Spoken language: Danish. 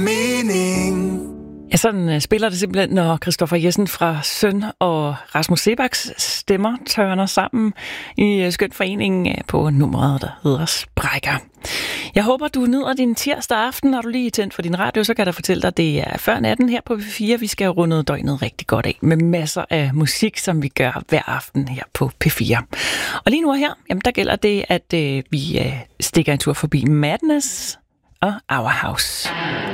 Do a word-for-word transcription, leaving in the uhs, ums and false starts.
mening. Ja, sådan spiller det simpelthen, når Christoffer Jessen fra Søn og Rasmus Sebaks stemmer tørner sammen i skøn forening på nummeret, der hedder Sprækker. Jeg håber, du nyder din tirsdag aften. Når du lige er tændt for din radio, så kan jeg fortælle dig, at det er før natten her på P fire. Vi skal runde døgnet rigtig godt af med masser af musik, som vi gør hver aften her på P fire. Og lige nu her, jamen, der gælder det, at øh, vi øh, stikker en tur forbi Madness og Our House.